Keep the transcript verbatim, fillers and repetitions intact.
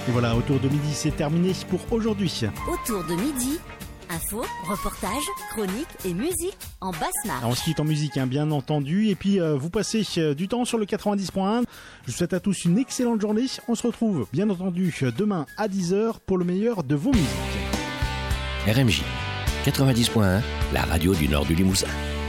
Et voilà, autour de midi, c'est terminé pour aujourd'hui. Autour de midi, info, reportage, chronique et musique en Basse-Marche. On se quitte en musique, hein, bien entendu. Et puis, euh, vous passez euh, du temps sur le quatre-vingt-dix point un. Je vous souhaite à tous une excellente journée. On se retrouve, bien entendu, demain à dix heures pour le meilleur de vos musiques. R M J quatre-vingt-dix point un, la radio du nord du Limousin.